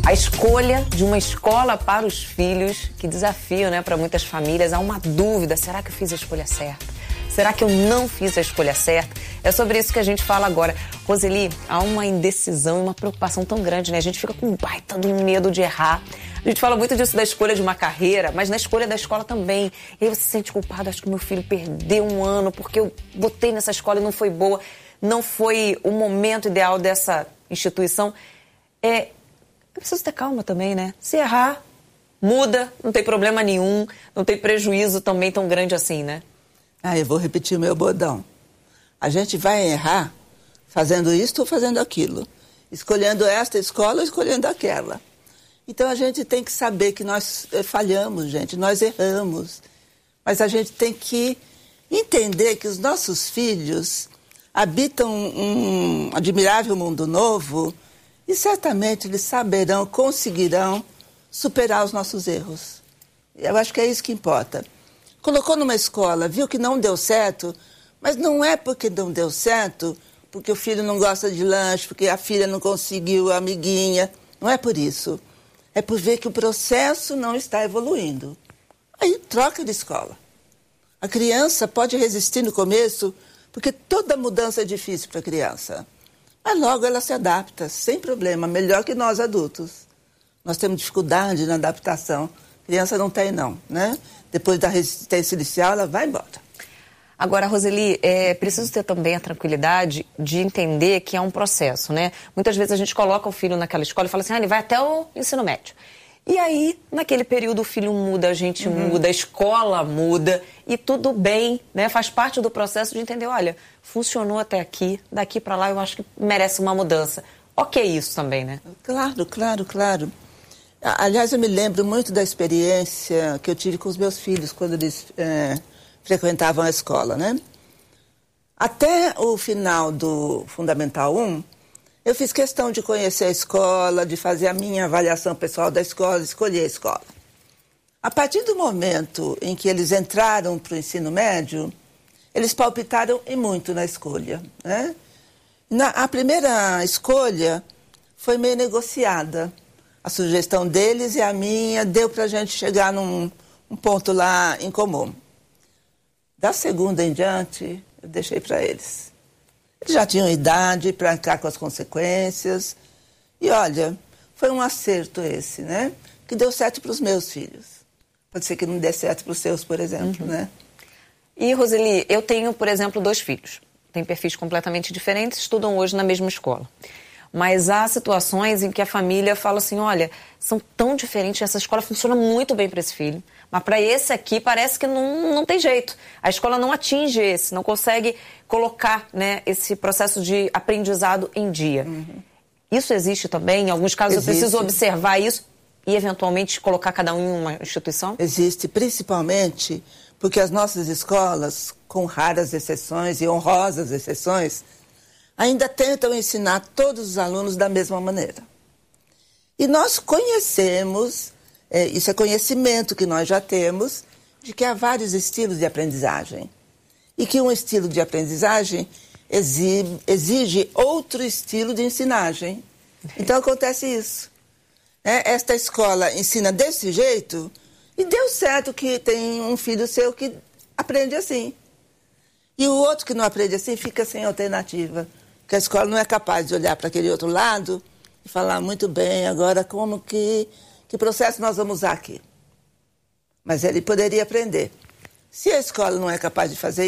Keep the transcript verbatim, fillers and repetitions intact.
A escolha de uma escola para os filhos, que desafio, né, para muitas famílias. Há uma dúvida, será que eu fiz a escolha certa? Será que eu não fiz a escolha certa? É sobre isso que a gente fala agora. Roseli, há uma indecisão e uma preocupação tão grande, né? A gente fica com um baita de um medo de errar. A gente fala muito disso da escolha de uma carreira, mas na escolha da escola também. E aí você se sente culpado, acho que meu filho perdeu um ano porque eu botei nessa escola e não foi boa, não foi o momento ideal dessa instituição. É... Eu preciso ter calma também, né? Se errar, muda, não tem problema nenhum, não tem prejuízo também tão grande assim, né? Ah, eu vou repetir o meu bordão. A gente vai errar fazendo isto ou fazendo aquilo. Escolhendo esta escola ou escolhendo aquela. Então a gente tem que saber que nós falhamos, gente, nós erramos. Mas a gente tem que entender que os nossos filhos habitam um admirável mundo novo. E certamente eles saberão, conseguirão superar os nossos erros. Eu acho que é isso que importa. Colocou numa escola, viu que não deu certo, mas não é porque não deu certo, porque o filho não gosta de lanche, porque a filha não conseguiu a amiguinha. Não é por isso. É por ver que o processo não está evoluindo. Aí troca de escola. A criança pode resistir no começo, porque toda mudança é difícil para a criança. Mas logo ela se adapta, sem problema, melhor que nós adultos. Nós temos dificuldade na adaptação. Criança não tem, não, né? Depois da resistência inicial, ela vai embora. Agora, Roseli, é preciso ter também a tranquilidade de entender que é um processo, né? Muitas vezes a gente coloca o filho naquela escola e fala assim, ah, ele vai até o ensino médio. E aí, naquele período, o filho muda, a gente uhum. muda, a escola muda e tudo bem, né? Faz parte do processo de entender, olha, funcionou até aqui, daqui para lá eu acho que merece uma mudança. Ok isso também, né? Claro, claro, claro. Aliás, eu me lembro muito da experiência que eu tive com os meus filhos quando eles é, frequentavam a escola, né? Até o final do Fundamental um, eu fiz questão de conhecer a escola, de fazer a minha avaliação pessoal da escola, escolher a escola. A partir do momento em que eles entraram para o ensino médio, eles palpitaram e muito na escolha, né? Na, a primeira escolha foi meio negociada. A sugestão deles e a minha deu para a gente chegar num um ponto lá em comum. Da segunda em diante, eu deixei para eles. Eles já tinham idade para arcar com as consequências. E olha, foi um acerto esse, né? Que deu certo para os meus filhos. Pode ser que não dê certo para os seus, por exemplo, uhum. né? E, Roseli, eu tenho, por exemplo, dois filhos. Têm perfis completamente diferentes, estudam hoje na mesma escola. Mas há situações em que a família fala assim, olha, são tão diferentes, essa escola funciona muito bem para esse filho, mas para esse aqui parece que não, não tem jeito. A escola não atinge esse, não consegue colocar, né, esse processo de aprendizado em dia. Uhum. Isso existe também? Em alguns casos existe. Eu preciso observar isso e eventualmente colocar cada um em uma instituição? Existe, principalmente porque as nossas escolas, com raras exceções e honrosas exceções, ainda tentam ensinar todos os alunos da mesma maneira. E nós conhecemos, é, isso é conhecimento que nós já temos, de que há vários estilos de aprendizagem. E que um estilo de aprendizagem exige, exige outro estilo de ensinagem. Então acontece isso. É, esta escola ensina desse jeito e deu certo que tem um filho seu que aprende assim. E o outro que não aprende assim fica sem alternativa. Porque a escola não é capaz de olhar para aquele outro lado e falar muito bem, agora como que, que processo nós vamos usar aqui. Mas ele poderia aprender. Se a escola não é capaz de fazer